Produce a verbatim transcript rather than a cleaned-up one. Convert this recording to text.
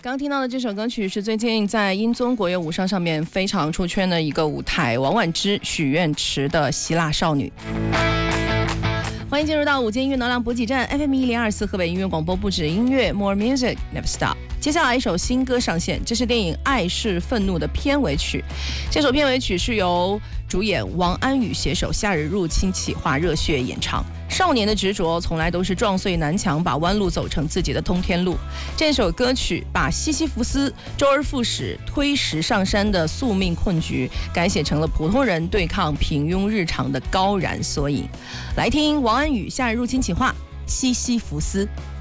刚听到的这首歌曲是最近在英宗国乐舞商上面非常出圈的一个舞台，王婉之许愿池的希腊少女。欢迎进入到午间音乐能量补给站 F M 一零二四河北音乐广播，不止音乐 More Music Never Stop。接下来一首新歌上线，这是电影《爱是愤怒》的片尾曲。这首片尾曲是由主演王安宇携手夏日入侵企划热血演唱。少年的执着从来都是撞碎南墙，把弯路走成自己的通天路。这首歌曲把西西弗斯周而复始推石上山的宿命困局改写成了普通人对抗平庸日常的高燃缩影。来听王安宇夏日入侵企划西西弗斯。